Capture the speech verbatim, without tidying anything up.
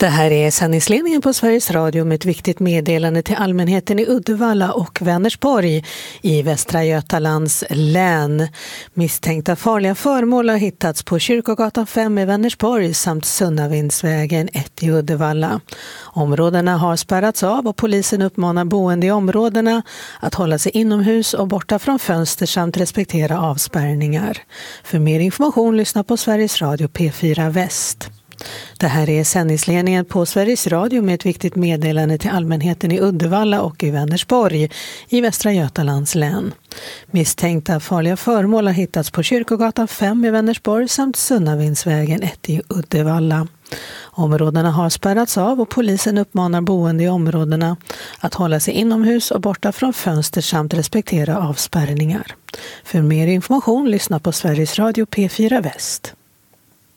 Det här är sändningsledningen på Sveriges Radio med ett viktigt meddelande till allmänheten i Uddevalla och Vänersborg i Västra Götalands län. Misstänkta farliga föremål har hittats på Kyrkogatan fem i Vänersborg samt Sunnavindsvägen ett i Uddevalla. Områdena har spärrats av och polisen uppmanar boende i områdena att hålla sig inomhus och borta från fönster samt respektera avspärrningar. För mer information lyssna på Sveriges Radio P fyra Väst. Det här är sändningsledningen på Sveriges Radio med ett viktigt meddelande till allmänheten i Uddevalla och i Vänersborg i Västra Götalands län. Misstänkta farliga föremål har hittats på Kyrkogatan fem i Vänersborg samt Sunnavindsvägen ett i Uddevalla. Områdena har spärrats av och polisen uppmanar boende i områdena att hålla sig inomhus och borta från fönster samt respektera avspärrningar. För mer information lyssna på Sveriges Radio P fyra Väst.